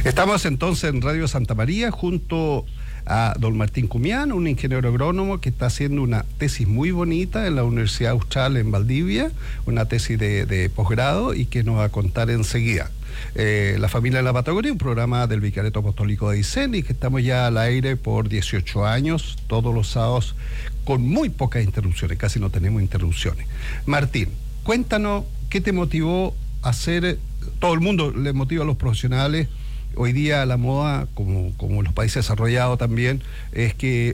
Estamos entonces en Radio Santa María junto a don Martín Cumián, un ingeniero agrónomo que está haciendo una tesis muy bonita en la Universidad Austral en Valdivia, una tesis de posgrado y que nos va a contar enseguida. La familia de la Patagonia, un programa del Vicariato Apostólico de Aysén, y que estamos ya al aire por 18 años, todos los sábados, con muy pocas interrupciones, casi no tenemos interrupciones. Martín, cuéntanos qué te motivó a hacer, todo el mundo le motiva a los profesionales. Hoy día la moda, como en los países desarrollados también, es que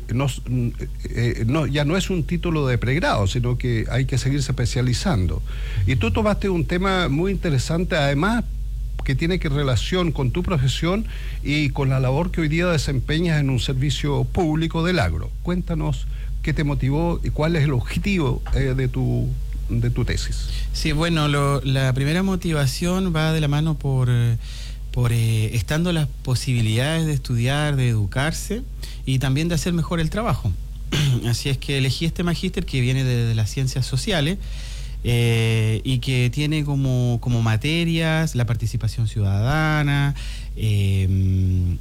ya no es un título de pregrado, sino que hay que seguirse especializando. Y tú tomaste un tema muy interesante, además, que tiene que relación con tu profesión y con la labor que hoy día desempeñas en un servicio público del agro. Cuéntanos qué te motivó y cuál es el objetivo de tu tesis. Sí, bueno, la primera motivación va de la mano por estando las posibilidades de estudiar, de educarse y también de hacer mejor el trabajo. Así es que elegí este magíster que viene de las ciencias sociales y que tiene como materias la participación ciudadana, el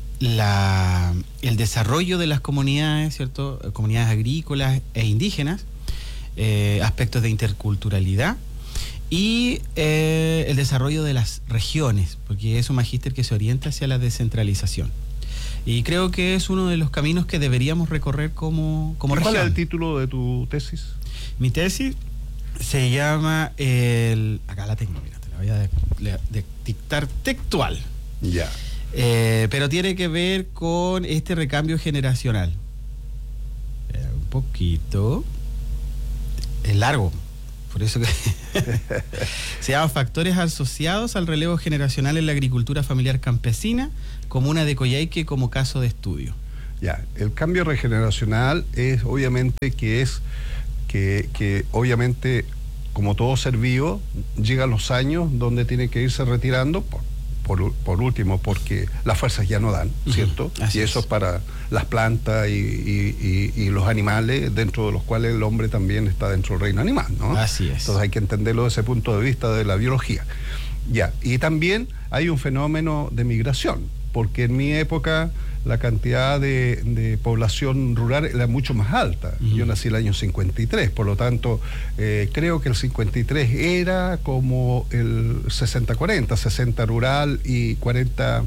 desarrollo de las comunidades, ¿cierto? Comunidades agrícolas e indígenas, aspectos de interculturalidad, y el desarrollo de las regiones, porque es un magíster que se orienta hacia la descentralización. Y creo que es uno de los caminos que deberíamos recorrer como región. ¿Cuál es el título de tu tesis? Mi tesis se llama acá la tengo, mira, te la voy a dictar textual. Ya. Pero tiene que ver con este recambio generacional. Un poquito. Es largo. Por eso que se llama Factores asociados al relevo generacional en la agricultura familiar campesina, comuna de Coyhaique como caso de estudio. Ya, el cambio regeneracional es obviamente que obviamente, como todo ser vivo, llegan los años donde tiene que irse retirando, por último, porque las fuerzas ya no dan, ¿cierto? Así y eso es para las plantas y los animales, dentro de los cuales el hombre también está dentro del reino animal, ¿no? Así es. Entonces hay que entenderlo desde ese punto de vista de la biología. Ya, y también hay un fenómeno de migración, porque en mi época la cantidad de población rural era mucho más alta. Yo nací el año 53, por lo tanto, creo que el 53 era como el 60-40, 60 rural y 40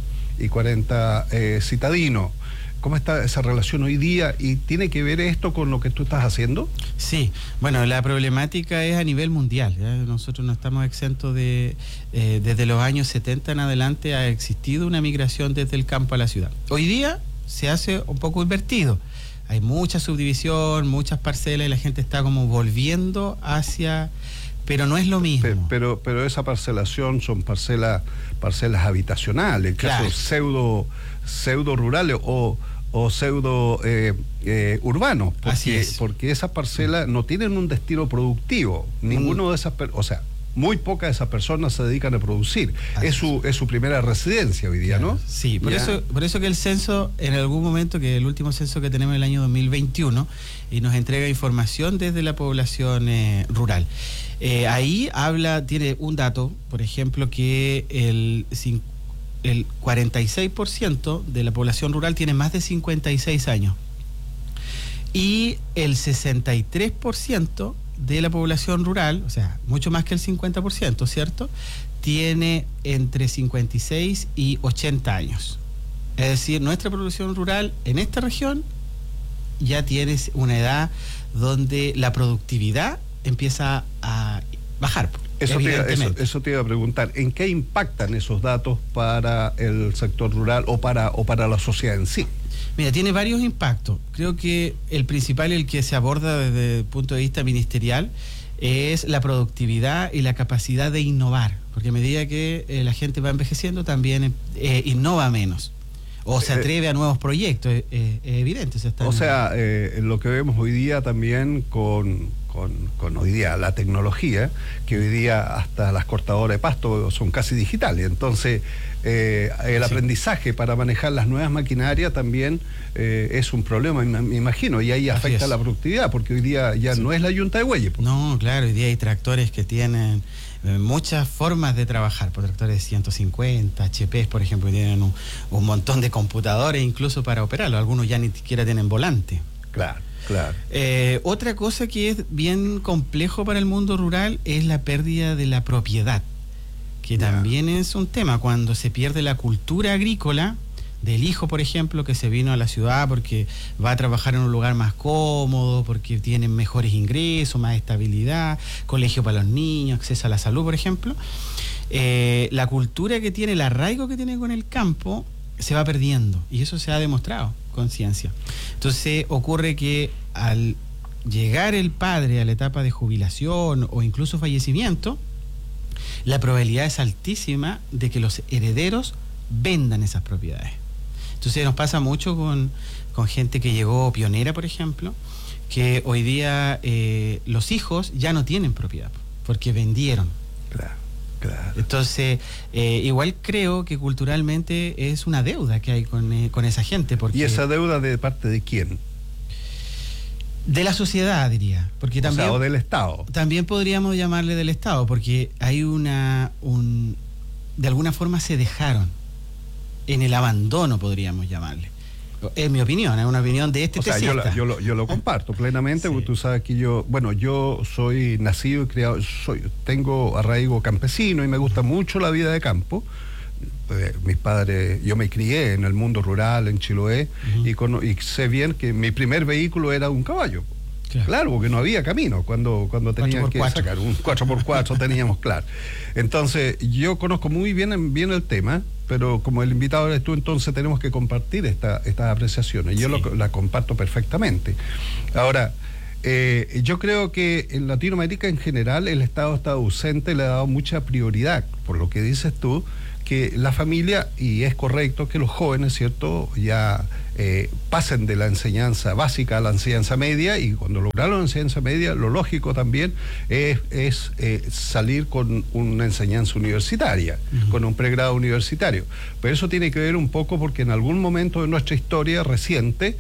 citadino. ¿Cómo está esa relación hoy día? ¿Y tiene que ver esto con lo que tú estás haciendo? Sí, bueno, la problemática es a nivel mundial, ¿ya? Nosotros no estamos exentos desde los años 70 en adelante ha existido una migración desde el campo a la ciudad. Hoy día se hace un poco invertido. Hay mucha subdivisión, muchas parcelas y la gente está como volviendo hacia... Pero no es lo mismo. Pero esa parcelación son parcelas habitacionales, claro. Casos pseudo rurales o pseudo urbanos, porque esas parcelas no tienen un destino productivo. Ninguno de esas, muy pocas de esas personas se dedican a producir. Es su primera residencia hoy día, claro, ¿no? Sí, por eso que el censo, en algún momento, que el último censo que tenemos en el año 2021, y nos entrega información desde la población rural. Ahí tiene un dato, por ejemplo, que el 46% de la población rural tiene más de 56 años. Y el 63% de la población rural, o sea, mucho más que el 50%, ¿cierto?, tiene entre 56 y 80 años. Es decir, nuestra población rural en esta región ya tiene una edad donde la productividad empieza a bajar. Eso te iba a preguntar, ¿en qué impactan esos datos para el sector rural o para la sociedad en sí? Mira, tiene varios impactos. Creo que el principal, el que se aborda desde el punto de vista ministerial, es la productividad y la capacidad de innovar, porque a medida que la gente va envejeciendo también innova menos. O se atreve a nuevos proyectos, es evidente. Lo que vemos hoy día también con hoy día la tecnología, que hoy día hasta las cortadoras de pasto son casi digitales. Entonces, el aprendizaje para manejar las nuevas maquinarias también es un problema, me imagino, y ahí afecta la productividad, porque hoy día ya no es la yunta de bueyes. No, claro, hoy día hay tractores que tienen muchas formas de trabajar, por tractores de 150, HPs, por ejemplo, que tienen un montón de computadores incluso para operarlo. Algunos ya ni siquiera tienen volante. Claro, claro. Otra cosa que es bien complejo para el mundo rural es la pérdida de la propiedad, que también es un tema. Cuando se pierde la cultura agrícola del hijo, por ejemplo, que se vino a la ciudad porque va a trabajar en un lugar más cómodo, porque tienen mejores ingresos, más estabilidad, colegio para los niños, acceso a la salud, por ejemplo, la cultura que tiene, el arraigo que tiene con el campo, se va perdiendo, y eso se ha demostrado con ciencia. Entonces ocurre que al llegar el padre a la etapa de jubilación o incluso fallecimiento, la probabilidad es altísima de que los herederos vendan esas propiedades. Entonces nos pasa mucho con gente que llegó pionera, por ejemplo, que hoy día los hijos ya no tienen propiedad porque vendieron. Claro, claro. Entonces, igual creo que culturalmente es una deuda que hay con esa gente. Porque ¿Y esa deuda de parte de quién? De la sociedad, diría. Porque también, o del Estado. También podríamos llamarle del Estado, porque hay de alguna forma se dejaron en el abandono, podríamos llamarle. Es mi opinión, es una opinión de este tesista. Yo lo comparto plenamente, Sí. porque tú sabes que yo soy nacido y criado, tengo arraigo campesino y me gusta mucho la vida de campo. Mis padres, yo me crié en el mundo rural, en Chiloé, y sé bien que mi primer vehículo era un caballo. Claro, porque no había camino cuando tenían que sacar un 4x4 teníamos, claro. Entonces, yo conozco muy bien el tema, pero como el invitado eres tú, entonces tenemos que compartir estas apreciaciones. Yo la comparto perfectamente. Ahora, yo creo que en Latinoamérica en general el Estado está ausente, le ha dado mucha prioridad, por lo que dices tú, que la familia, y es correcto que los jóvenes, ¿cierto?, ya pasen de la enseñanza básica a la enseñanza media, y cuando lograron la enseñanza media, lo lógico también es salir con una enseñanza universitaria, con un pregrado universitario. Pero eso tiene que ver un poco porque en algún momento de nuestra historia reciente,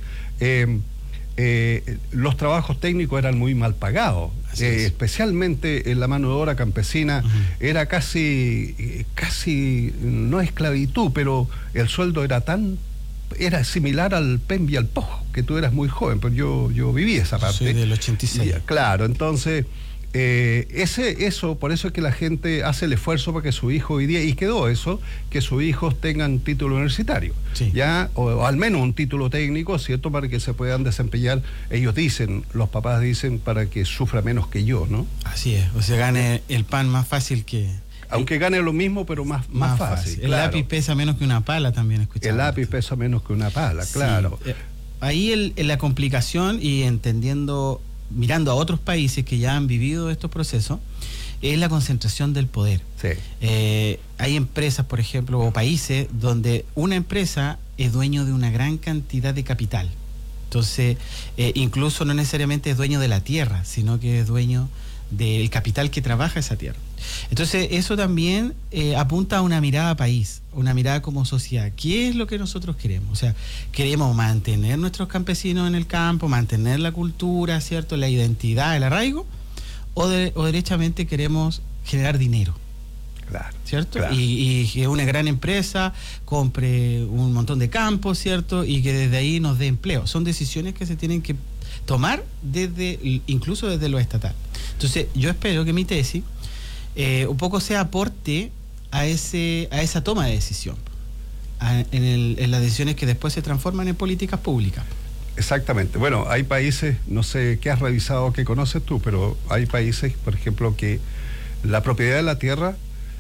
los trabajos técnicos eran muy mal pagados, especialmente en la mano de obra campesina. Era casi, no esclavitud, pero el sueldo era similar al PEMB y al POJ, que tú eras muy joven, pero yo viví esa parte. Soy del 86. Claro, entonces por eso es que la gente hace el esfuerzo para que su hijo hoy día, y quedó eso, que sus hijos tengan título universitario, o al menos un título técnico, ¿cierto?, para que se puedan desempeñar, los papás dicen, para que sufra menos que yo, ¿no? Así es, o sea, gane el pan más fácil que... Aunque gane lo mismo, pero más fácil. El lápiz pesa menos que una pala, también escuchamos. El lápiz pesa menos que una pala, claro. Ahí la complicación, y mirando a otros países que ya han vivido estos procesos, es la concentración del poder. Sí. Hay empresas, por ejemplo, o países donde una empresa es dueño de una gran cantidad de capital. Entonces, incluso no necesariamente es dueño de la tierra, sino que es dueño del capital que trabaja esa tierra. Entonces, eso también apunta a una mirada país, una mirada como sociedad. ¿Qué es lo que nosotros queremos? O sea, queremos mantener nuestros campesinos en el campo, mantener la cultura, ¿cierto?, la identidad, el arraigo, o derechamente queremos generar dinero. Claro. ¿Cierto? Claro. Y que una gran empresa compre un montón de campos, ¿cierto?, y que desde ahí nos dé empleo. Son decisiones que se tienen que tomar incluso desde lo estatal. Entonces, yo espero que mi tesis un poco sea aporte a esa toma de decisión, en las decisiones que después se transforman en políticas públicas. Exactamente. Bueno, hay países, no sé qué has revisado, qué conoces tú, pero hay países, por ejemplo, que la propiedad de la tierra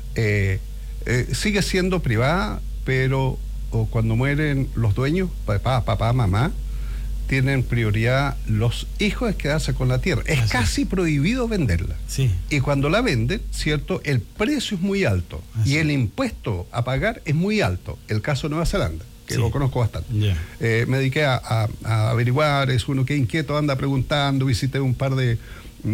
sigue siendo privada, pero cuando mueren los dueños, papá, mamá, tienen prioridad los hijos de quedarse con la tierra. Es casi prohibido venderla. Sí. Y cuando la venden, ¿cierto?, el precio es muy alto. Y el impuesto a pagar es muy alto. El caso de Nueva Zelanda, que lo conozco bastante. Me dediqué a averiguar, es uno que inquieto anda preguntando, visité un par de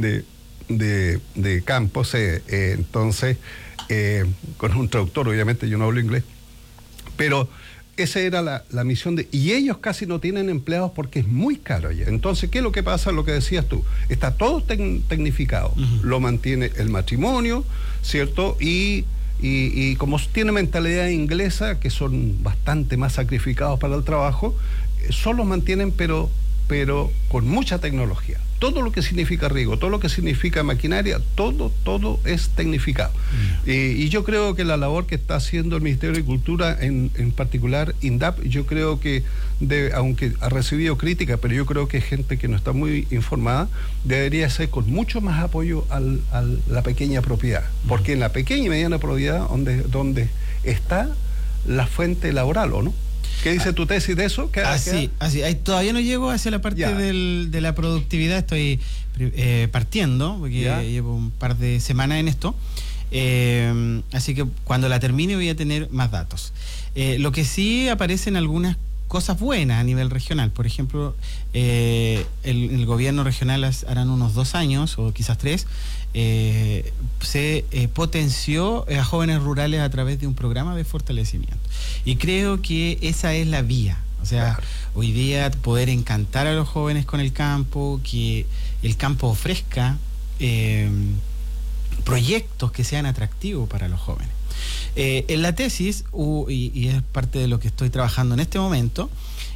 campos, entonces, con un traductor, obviamente yo no hablo inglés, pero esa era la misión y ellos casi no tienen empleados porque es muy caro allá. Entonces, ¿qué es lo que pasa? Lo que decías tú, está todo tecnificado, lo mantiene el matrimonio, ¿cierto? Y como tiene mentalidad inglesa, que son bastante más sacrificados para el trabajo, solo mantienen, pero con mucha tecnología. Todo lo que significa riego, todo lo que significa maquinaria, todo es tecnificado. Y yo creo que la labor que está haciendo el Ministerio de Agricultura, en particular INDAP, yo creo que, aunque ha recibido críticas, pero yo creo que gente que no está muy informada, debería ser con mucho más apoyo a la pequeña propiedad. Porque en la pequeña y mediana propiedad donde está la fuente laboral, ¿o no? ¿Qué dice tu tesis de eso? Así. Todavía no llego hacia la parte de la productividad, estoy partiendo, porque llevo un par de semanas en esto. Así que cuando la termine voy a tener más datos. Lo que sí aparecen algunas cosas buenas a nivel regional. Por ejemplo, el gobierno regional harán unos 2 años, o quizás 3, se potenció a jóvenes rurales a través de un programa de fortalecimiento. Y creo que esa es la vía. O sea, hoy día poder encantar a los jóvenes con el campo, que el campo ofrezca proyectos que sean atractivos para los jóvenes. En la tesis, y es parte de lo que estoy trabajando en este momento,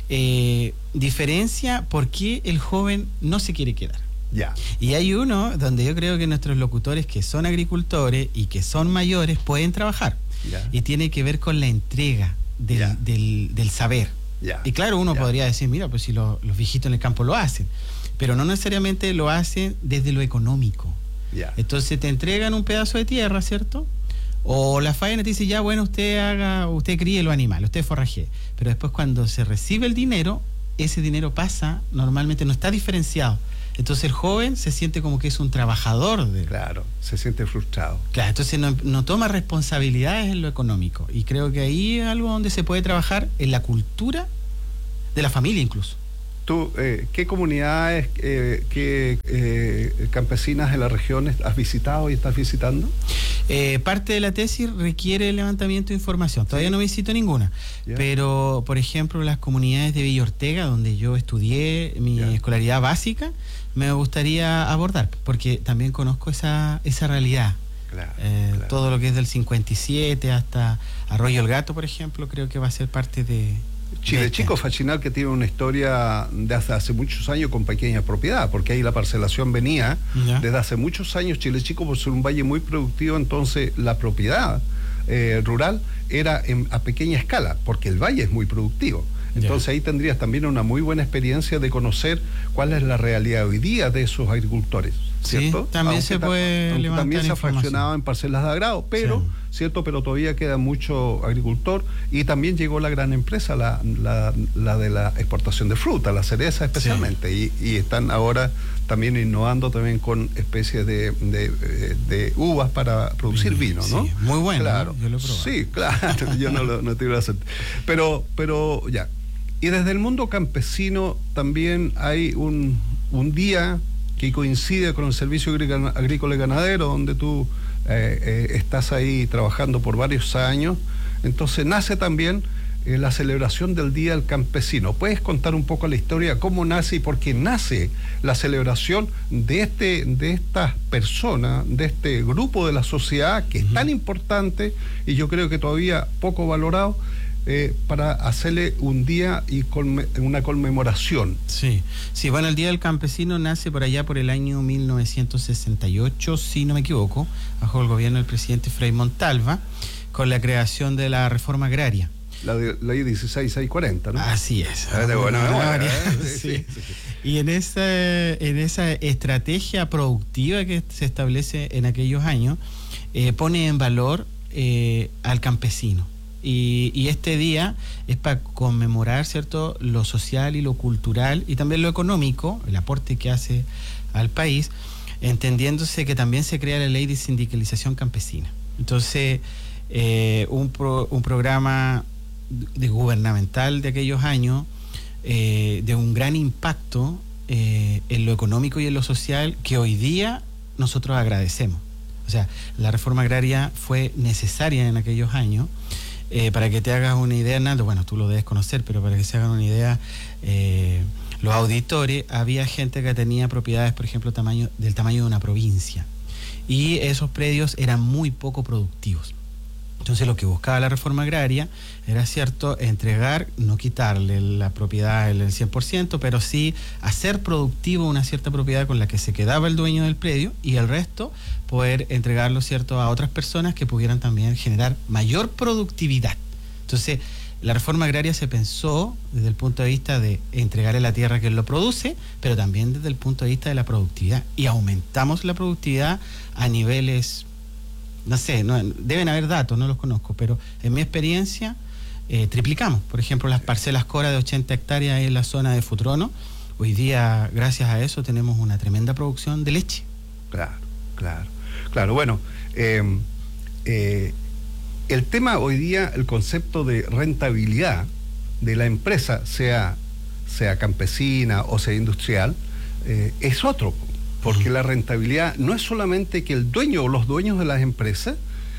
diferencia por qué el joven no se quiere quedar. Y hay uno donde yo creo que nuestros locutores que son agricultores y que son mayores pueden trabajar. Y tiene que ver con la entrega del saber. Y claro, uno podría decir, mira, pues si los viejitos en el campo lo hacen, pero no necesariamente lo hacen desde lo económico. Entonces te entregan un pedazo de tierra, ¿cierto? O la faena te dice, ya bueno, usted críe los animales, usted forrajee. Pero después cuando se recibe el dinero, ese dinero pasa, normalmente no está diferenciado. Entonces el joven se siente como que es un trabajador. Claro, se siente frustrado. Claro, entonces no toma responsabilidades en lo económico. Y creo que ahí es algo donde se puede trabajar en la cultura de la familia incluso. ¿Tú qué comunidades, campesinas de las regiones has visitado y estás visitando? Parte de la tesis requiere el levantamiento de información. Todavía no visito ninguna. Pero, por ejemplo, las comunidades de Villa Ortega, donde yo estudié mi escolaridad básica, me gustaría abordar, porque también conozco esa realidad. Claro. Todo lo que es del 57 hasta Arroyo El Gato, por ejemplo, creo que va a ser parte de... Chile Chico Facinal, que tiene una historia de hace muchos años con pequeña propiedad, porque ahí la parcelación venía desde hace muchos años. Chile Chico, por ser un valle muy productivo, entonces la propiedad rural era a pequeña escala, porque el valle es muy productivo. Entonces ahí tendrías también una muy buena experiencia de conocer cuál es la realidad hoy día de esos agricultores, ¿cierto? Sí, también se puede levantar también se ha fraccionado en parcelas de agrado, pero ¿cierto? Pero todavía queda mucho agricultor, y también llegó la gran empresa, la de la exportación de fruta, la cereza especialmente, y están ahora también innovando también con especies de uvas para producir vino, ¿no? Sí, muy bueno, claro. ¿no? Yo lo he probado. Sí, claro, yo no te iba a hacer. Pero ya. Y desde el mundo campesino también hay un día que coincide con el Servicio Agrícola y Ganadero, donde tú estás ahí trabajando por varios años. Entonces nace también la celebración del Día del Campesino. ¿Puedes contar un poco la historia, cómo nace y por qué nace la celebración de estas personas, de este grupo de la sociedad que es tan importante y yo creo que todavía poco valorado, para hacerle un día y una conmemoración? Sí, bueno, el Día del Campesino nace por allá por el año 1968, si no me equivoco, bajo el gobierno del presidente Frei Montalva, con la creación de la reforma agraria. La ley 16640, ¿no? Así es. De buena memoria. Sí. Y en esa estrategia productiva que se establece en aquellos años, pone en valor al campesino. Y este día es para conmemorar, ¿cierto?, lo social y lo cultural y también lo económico, el aporte que hace al país, entendiéndose que también se crea la ley de sindicalización campesina. Entonces, un programa gubernamental de aquellos años, de un gran impacto en lo económico y en lo social, que hoy día nosotros agradecemos. O sea, la reforma agraria fue necesaria en aquellos años, Para que te hagas una idea, Nando, bueno, tú lo debes conocer, pero para que se hagan una idea, los auditores, había gente que tenía propiedades, por ejemplo, del tamaño de una provincia, y esos predios eran muy poco productivos. Entonces lo que buscaba la reforma agraria era, cierto, entregar, no quitarle la propiedad el 100%, pero sí hacer productivo una cierta propiedad con la que se quedaba el dueño del predio, y el resto poder entregarlo, cierto, a otras personas que pudieran también generar mayor productividad. Entonces la reforma agraria se pensó desde el punto de vista de entregarle la tierra a quien lo produce, pero también desde el punto de vista de la productividad, y aumentamos la productividad a niveles... No sé, deben haber datos, no los conozco, pero en mi experiencia triplicamos. Por ejemplo, las parcelas Cora de 80 hectáreas en la zona de Futrono. Hoy día, gracias a eso, tenemos una tremenda producción de leche. Claro. Bueno, el tema hoy día, el concepto de rentabilidad de la empresa, sea campesina o sea industrial, es otro. Porque la rentabilidad no es solamente que el dueño o los dueños de las empresas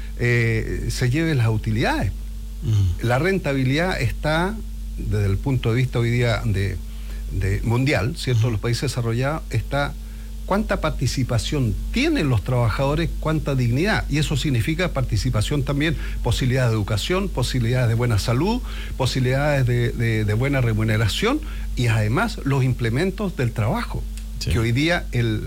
se lleven las utilidades. La rentabilidad está, desde el punto de vista hoy día de mundial, ¿cierto? Los países desarrollados, está cuánta participación tienen los trabajadores, cuánta dignidad. Y eso significa participación también, posibilidades de educación, posibilidades de buena salud, posibilidades de buena remuneración, y además los implementos del trabajo. Sí. Que hoy día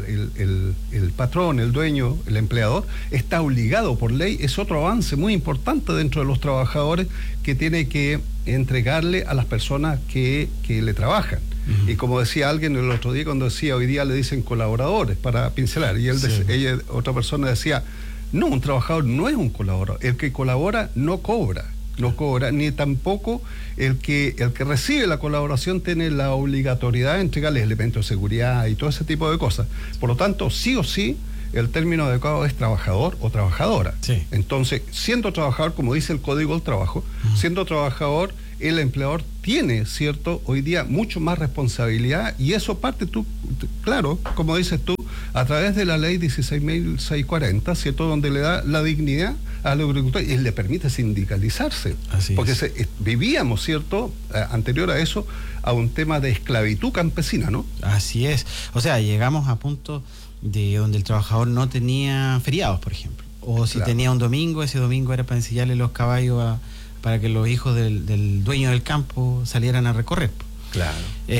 el patrón, el dueño, el empleador, está obligado por ley. Es otro avance muy importante dentro de los trabajadores que tiene que entregarle a las personas que le trabajan. Y como decía alguien el otro día, cuando decía, hoy día le dicen colaboradores, para pincelar, y otra persona decía, no, un trabajador no es un colaborador, el que colabora no cobra, ni tampoco el que recibe la colaboración tiene la obligatoriedad de entregarles elementos de seguridad y todo ese tipo de cosas. Por lo tanto, sí o sí, el término adecuado es trabajador o trabajadora. Sí. Entonces, siendo trabajador, como dice el Código del Trabajo, siendo trabajador, el empleador tiene, ¿cierto?, hoy día mucho más responsabilidad, y eso parte claro, como dices tú, a través de la ley 16.640, ¿cierto?, donde le da la dignidad al agricultor y le permite sindicalizarse. Así porque vivíamos, ¿cierto?, anterior a eso, a un tema de esclavitud campesina, ¿no? Así es. O sea, llegamos a punto de donde el trabajador no tenía feriados, por ejemplo. O si tenía un domingo, ese domingo era para ensillarle los caballos para que los hijos del dueño del campo salieran a recorrer. Claro.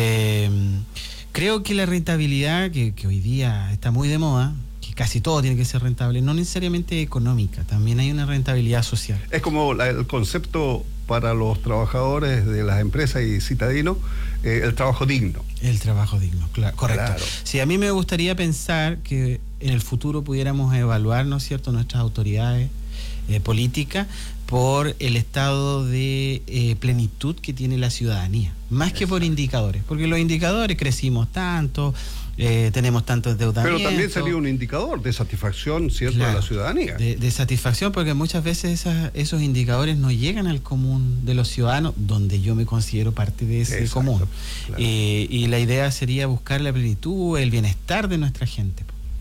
Creo que la rentabilidad, que hoy día está muy de moda, que casi todo tiene que ser rentable, no necesariamente económica, también hay una rentabilidad social. Es como el concepto para los trabajadores de las empresas y citadinos, el trabajo digno. El trabajo digno, claro, correcto. Claro. Sí, a mí me gustaría pensar que en el futuro pudiéramos evaluar, ¿no es cierto?, nuestras autoridades políticas por el estado de plenitud que tiene la ciudadanía, más que por indicadores, porque los indicadores crecimos tanto, tenemos tanto endeudamiento. Pero también sería un indicador de satisfacción, ¿cierto?, de la ciudadanía. De satisfacción, porque muchas veces esos indicadores no llegan al común de los ciudadanos, donde yo me considero parte de ese común. Claro. Y la idea sería buscar la plenitud, el bienestar de nuestra gente.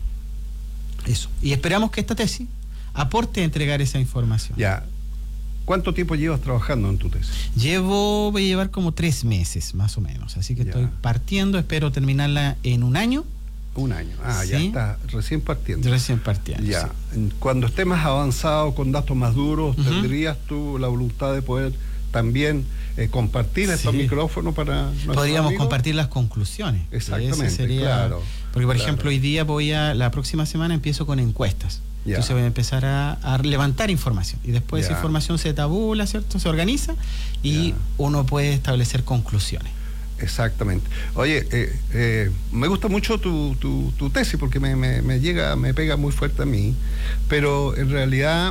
Eso. Y esperamos que esta tesis aporte a entregar esa información. Ya. ¿Cuánto tiempo llevas trabajando en tu tesis? Voy a llevar como 3 meses, más o menos. Así que estoy partiendo, espero terminarla en 1 año. 1 año. ¿Sí? Ya está, recién partiendo. Ya. Sí. Cuando esté más avanzado, con datos más duros, ¿tendrías tú la voluntad de poder también compartir estos micrófonos para nuestros Podríamos amigos? Compartir las conclusiones. Exactamente, claro. Porque, por ejemplo, hoy día la próxima semana empiezo con encuestas. Ya. Entonces voy a empezar a levantar información y después esa información se tabula, ¿cierto? Se organiza y uno puede establecer conclusiones. Exactamente. Oye, me gusta mucho tu tesis porque me pega muy fuerte a mí, pero en realidad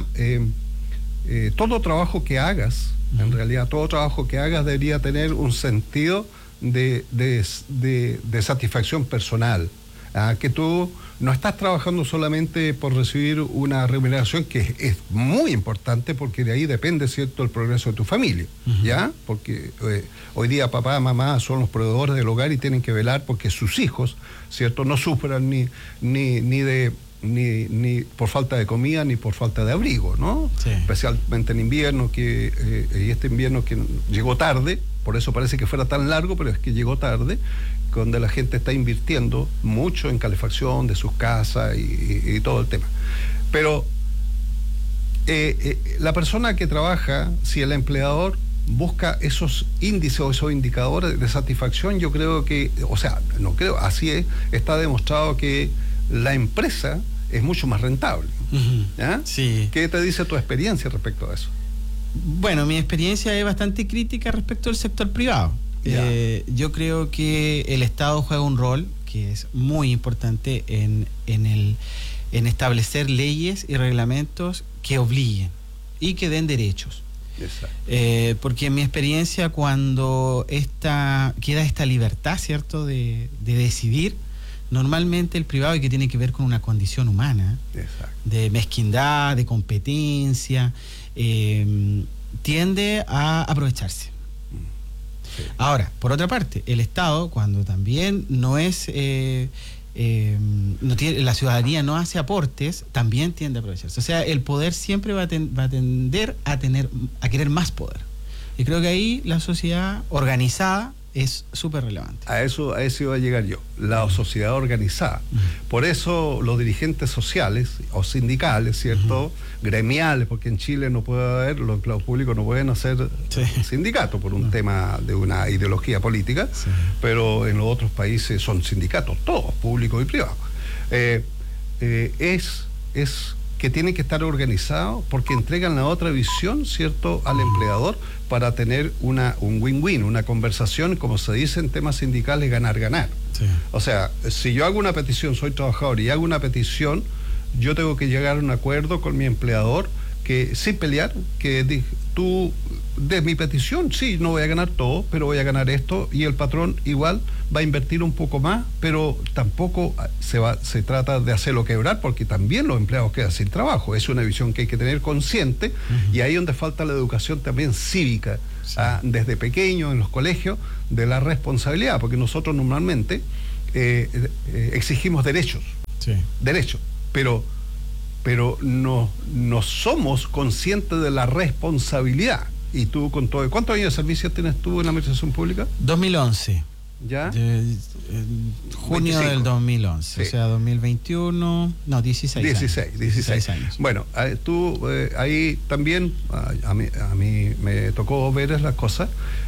todo trabajo que hagas, debería tener un sentido de satisfacción personal. Que tú no estás trabajando solamente por recibir una remuneración que es muy importante, porque de ahí depende, ¿cierto?, el progreso de tu familia, ¿ya? Porque hoy día papá, mamá son los proveedores del hogar y tienen que velar porque sus hijos, ¿cierto?, no sufran ni ni por falta de comida ni por falta de abrigo, ¿no? Sí. Especialmente en invierno, y este invierno que llegó tarde, por eso parece que fuera tan largo, pero es que llegó tarde, donde la gente está invirtiendo mucho en calefacción de sus casas y todo el tema. Pero la persona que trabaja, si el empleador busca esos índices o esos indicadores de satisfacción, yo creo que, o sea, no creo, así es, está demostrado que la empresa es mucho más rentable. ¿Ya? Sí. ¿Qué te dice tu experiencia respecto a eso? Bueno, mi experiencia es bastante crítica respecto al sector privado. Yo creo que el Estado juega un rol que es muy importante en establecer leyes y reglamentos que obliguen y que den derechos. Porque en mi experiencia, cuando queda esta libertad, ¿cierto?, de decidir, normalmente el privado, y que tiene que ver con una condición humana, de mezquindad, de competencia, tiende a aprovecharse. Sí. Ahora, por otra parte, el Estado, cuando también no es no tiene, la ciudadanía no hace aportes, también tiende a aprovecharse. O sea, el poder siempre va a tender a querer más poder. Y creo que ahí la sociedad organizada es súper relevante. A eso iba a llegar yo, la sociedad organizada. Por eso los dirigentes sociales o sindicales, ¿cierto? Gremiales, porque en Chile no puede haber, los empleados públicos no pueden hacer sindicatos por un tema de una ideología política, pero en los otros países son sindicatos, todos, públicos y privados. Es que tienen que estar organizados porque entregan la otra visión, ¿cierto?, al empleador, para tener un win-win, una conversación, como se dice en temas sindicales, ganar-ganar. Sí. O sea, si yo hago una petición, soy trabajador y hago una petición, yo tengo que llegar a un acuerdo con mi empleador, que sin pelear, que tú de mi petición, sí, no voy a ganar todo, pero voy a ganar esto, y el patrón igual va a invertir un poco más, pero tampoco se trata de hacerlo quebrar, porque también los empleados quedan sin trabajo. Es una visión que hay que tener consciente, y ahí es donde falta la educación también cívica, desde pequeño en los colegios, de la responsabilidad, porque nosotros normalmente exigimos derechos, pero no somos conscientes de la responsabilidad. Y tú, con todo, ¿cuántos años de servicio tienes tú en la administración pública? 2011. ¿Ya? Junio 25. Del 2011, o sea, 2021, no, 16 años. Bueno, tú ahí también, a mí me tocó ver las cosas.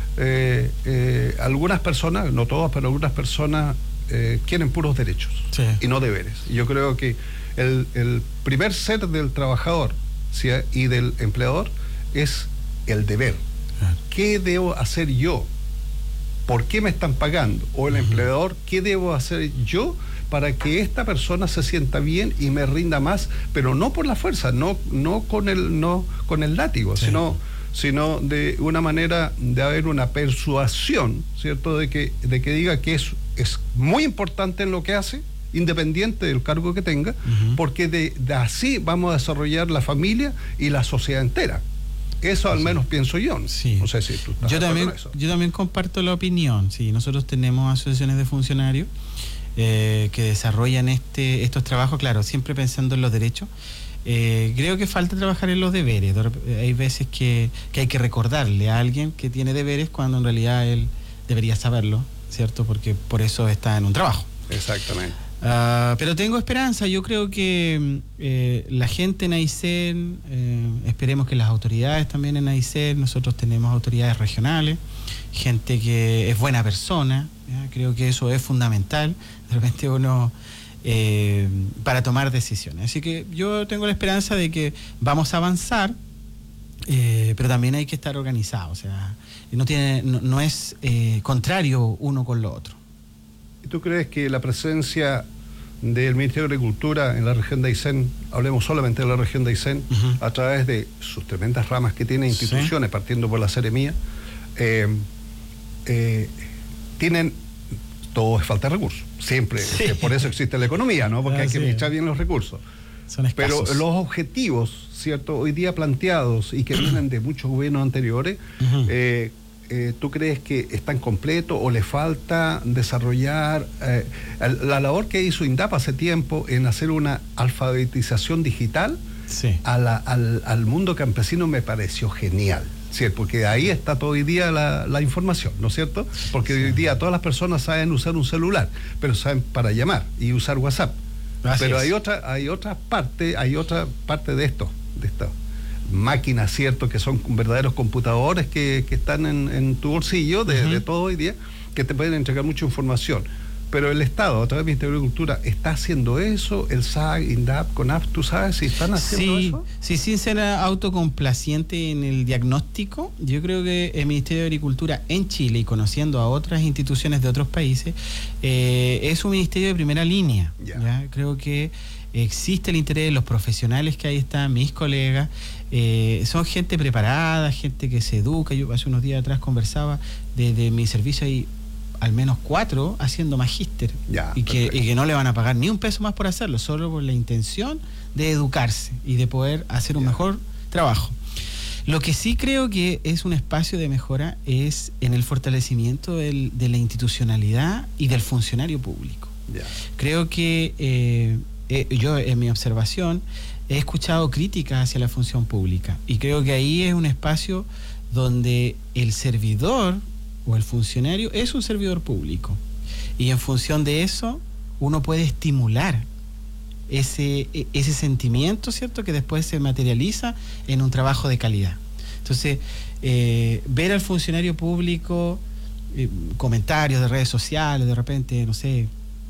Algunas personas, no todas, pero algunas personas quieren puros derechos y no deberes. Yo creo que el primer ser del trabajador, ¿sí?, y del empleador es el deber. ¿Qué debo hacer yo? ¿Por qué me están pagando? O el empleador, ¿qué debo hacer yo para que esta persona se sienta bien y me rinda más? Pero no por la fuerza, no con el látigo, sino de una manera de haber una persuasión, ¿cierto? De que diga que es muy importante en lo que hace, independiente del cargo que tenga, porque de así vamos a desarrollar la familia y la sociedad entera. Eso al menos pienso yo. Sí. No sé si tú estás yo también comparto la opinión. Sí, nosotros tenemos asociaciones de funcionarios que desarrollan estos trabajos, claro, siempre pensando en los derechos. Creo que falta trabajar en los deberes. Hay veces que hay que recordarle a alguien que tiene deberes cuando en realidad él debería saberlo, ¿cierto? Porque por eso está en un trabajo. Exactamente. Pero tengo esperanza. Yo creo que la gente en Aysén, esperemos que las autoridades también en Aysén, nosotros tenemos autoridades regionales, gente que es buena persona, ¿ya? Creo que eso es fundamental, de repente uno para tomar decisiones. Así que yo tengo la esperanza de que vamos a avanzar, pero también hay que estar organizado, o sea, no es contrario uno con lo otro. ¿Tú crees que la presencia del Ministerio de Agricultura en la región de Aysén, hablemos solamente de la región de Aysén, a través de sus tremendas ramas que tiene instituciones, partiendo por la Seremía, tienen, todo es falta de recursos, siempre, por eso existe la economía, ¿no? Porque hay que administrar bien los recursos. Pero los objetivos, ¿cierto?, hoy día planteados y que vienen de muchos gobiernos anteriores, ¿tú crees que están completos o le falta desarrollar la labor que hizo INDAP hace tiempo en hacer una alfabetización digital? Sí. Al mundo campesino me pareció genial, ¿cierto? Porque ahí está todo hoy día la información, ¿no es cierto? Porque hoy día todas las personas saben usar un celular, pero saben para llamar y usar WhatsApp. Pero hay otra parte de estas máquinas, ¿cierto? Que son verdaderos computadores que están en tu bolsillo de todo hoy día, que te pueden entregar mucha información. Pero el Estado, a través del Ministerio de Agricultura, ¿está haciendo eso? El SAG, INDAP, CONAF, ¿tú sabes si están haciendo eso? Sí, sin ser autocomplaciente en el diagnóstico, yo creo que el Ministerio de Agricultura en Chile, y conociendo a otras instituciones de otros países, es un ministerio de primera línea. ¿Ya? Creo que existe el interés de los profesionales que ahí están, mis colegas, son gente preparada, gente que se educa. Yo hace unos días atrás conversaba desde mi servicio ahí, al menos 4 haciendo magíster y que no le van a pagar ni un peso más por hacerlo, solo por la intención de educarse y de poder hacer un mejor trabajo. Lo que sí creo que es un espacio de mejora es en el fortalecimiento de la institucionalidad y del funcionario público. Creo que yo en mi observación he escuchado críticas hacia la función pública y creo que ahí es un espacio donde el servidor o el funcionario es un servidor público y en función de eso uno puede estimular ese sentimiento, ¿cierto?, que después se materializa en un trabajo de calidad. Entonces, ver al funcionario público, comentarios de redes sociales, de repente, no sé,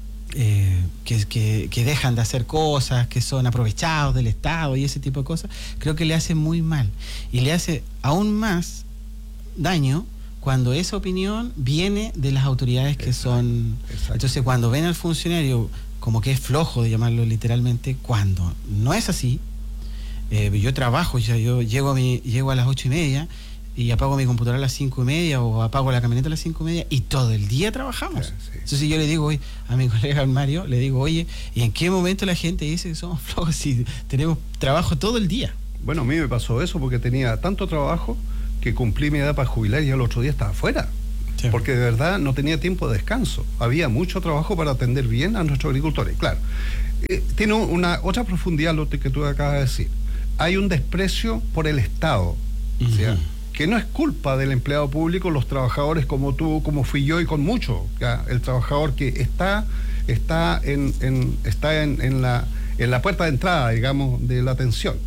que dejan de hacer cosas, que son aprovechados del Estado y ese tipo de cosas, creo que le hace muy mal y le hace aún más daño cuando esa opinión viene de las autoridades que son... Exacto. Entonces, cuando ven al funcionario como que es flojo, de llamarlo literalmente, cuando no es así, yo trabajo, yo llego a las 8:30 y apago mi computadora a las 5:30 o apago la camioneta a las 5:30 y todo el día trabajamos. Entonces yo le digo a mi colega Mario, le digo, oye, ¿y en qué momento la gente dice que somos flojos si tenemos trabajo todo el día? Bueno, a mí me pasó eso porque tenía tanto trabajo que cumplí mi edad para jubilar y al otro día estaba afuera. Sí. Porque de verdad no tenía tiempo de descanso. Había mucho trabajo para atender bien a nuestros agricultores. Claro, tiene otra profundidad lo que tú acabas de decir. Hay un desprecio por el Estado, o sea, que no es culpa del empleado público, los trabajadores como tú, como fui yo y con mucho. ¿Ya? El trabajador que está en la puerta de entrada, digamos, de la atención.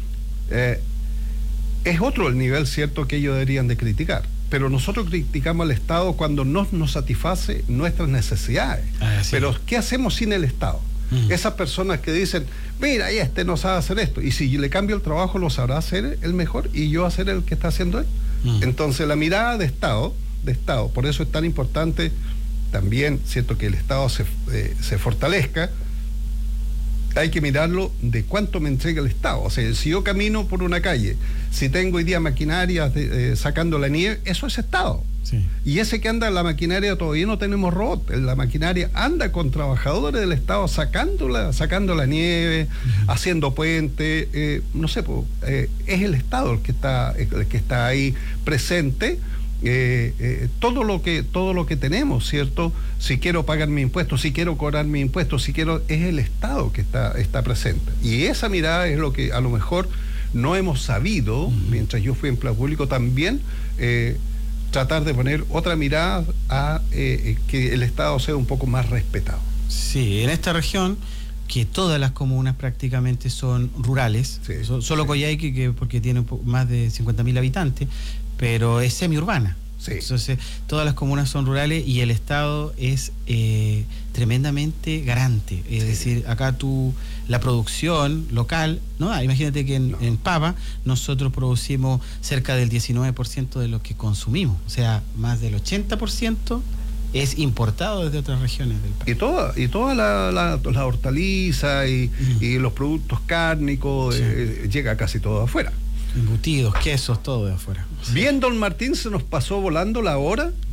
Es otro el nivel, cierto, que ellos deberían de criticar. Pero nosotros criticamos al Estado cuando no nos satisface nuestras necesidades. Pero ¿qué hacemos sin el Estado? Esas personas que dicen, mira, no sabe hacer esto, y si le cambio el trabajo lo sabrá hacer el mejor y yo hacer el que está haciendo él. Entonces la mirada de Estado, por eso es tan importante también, cierto, que el Estado se fortalezca. Hay que mirarlo de cuánto me entrega el Estado. O sea, si yo camino por una calle, si tengo hoy día maquinaria sacando la nieve, eso es Estado. Sí. Y ese que anda en la maquinaria, todavía no tenemos robot. La maquinaria anda con trabajadores del Estado sacando la nieve, haciendo puente, no sé, es el Estado el que está ahí presente. Todo lo que tenemos, ¿cierto? Si quiero pagar mi impuesto, si quiero cobrar mi impuesto, es el Estado que está presente. Y esa mirada es lo que a lo mejor no hemos sabido, mientras yo fui empleado público también, tratar de poner otra mirada a que el Estado sea un poco más respetado. Sí, en esta región, que todas las comunas prácticamente son rurales, solo Coyhaique, que porque tiene más de 50.000 habitantes, pero es semiurbana. Sí. Entonces, todas las comunas son rurales y el Estado es tremendamente garante. Es decir, acá la producción local, ¿no? Imagínate que en Pava nosotros producimos cerca del 19% de lo que consumimos. O sea, más del 80% es importado desde otras regiones del país. Y toda la hortaliza y los productos cárnicos, llega casi todo afuera. Embutidos, quesos, todo de afuera. Bien, don Martín, se nos pasó volando la hora.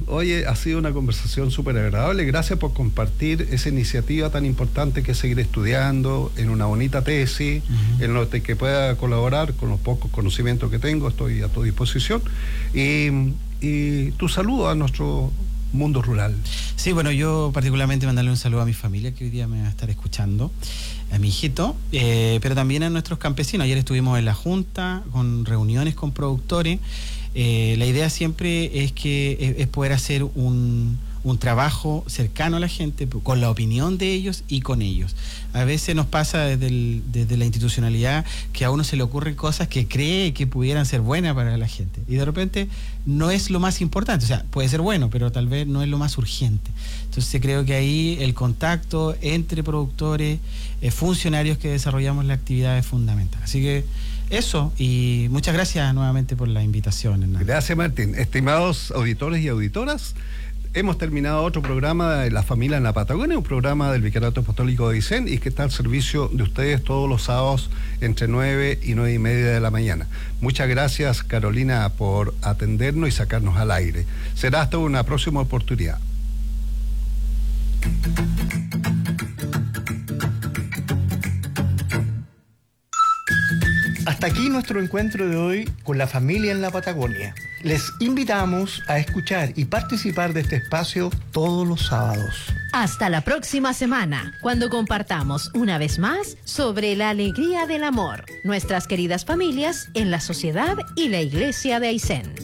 Oye, ha sido una conversación súper agradable. Gracias por compartir esa iniciativa tan importante que es seguir estudiando en una bonita tesis, en lo que pueda colaborar con los pocos conocimientos que tengo. Estoy a tu disposición. Y tu saludo a nuestro mundo rural. Sí, bueno, yo particularmente mandarle un saludo a mi familia que hoy día me va a estar escuchando, a mi hijito, pero también a nuestros campesinos. Ayer estuvimos en la Junta con reuniones con productores. La idea siempre es poder hacer un trabajo cercano a la gente, con la opinión de ellos y con ellos. A veces nos pasa desde la institucionalidad que a uno se le ocurren cosas que cree que pudieran ser buenas para la gente, y de repente no es lo más importante. O sea, puede ser bueno, pero tal vez no es lo más urgente. Entonces creo que ahí el contacto entre productores, funcionarios que desarrollamos la actividad es fundamental. Así que eso, y muchas gracias nuevamente por la invitación, Hernán. Gracias, Martín. Estimados auditores y auditoras, hemos terminado otro programa de La Familia en la Patagonia, un programa del Vicariato Apostólico de Aysén, y que está al servicio de ustedes todos los sábados entre 9 y 9:30 de la mañana. Muchas gracias, Carolina, por atendernos y sacarnos al aire. Será hasta una próxima oportunidad. Hasta aquí nuestro encuentro de hoy con La Familia en la Patagonia. Les invitamos a escuchar y participar de este espacio todos los sábados. Hasta la próxima semana, cuando compartamos una vez más sobre la alegría del amor, nuestras queridas familias en la sociedad y la iglesia de Aysén.